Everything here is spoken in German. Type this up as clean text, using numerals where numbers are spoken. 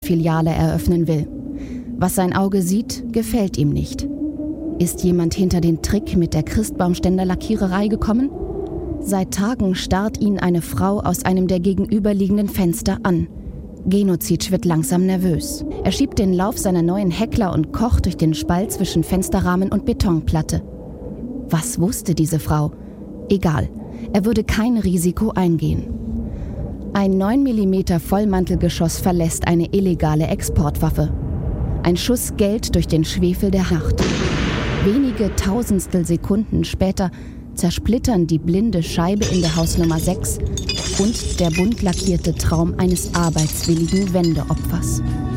Filiale eröffnen will. Was sein Auge sieht, gefällt ihm nicht. Ist jemand hinter den Trick mit der Christbaumständer-Lackiererei gekommen? Seit Tagen starrt ihn eine Frau aus einem der gegenüberliegenden Fenster an. Genocic wird langsam nervös. Er schiebt den Lauf seiner neuen Heckler und Koch durch den Spalt zwischen Fensterrahmen und Betonplatte. Was wusste diese Frau? Egal, er würde kein Risiko eingehen. Ein 9 mm Vollmantelgeschoss verlässt eine illegale Exportwaffe. Ein Schuss Geld durch den Schwefel der Nacht. Wenige Tausendstel Sekunden später zersplittern die blinde Scheibe in der Hausnummer 6 und der bunt lackierte Traum eines arbeitswilligen Wendeopfers.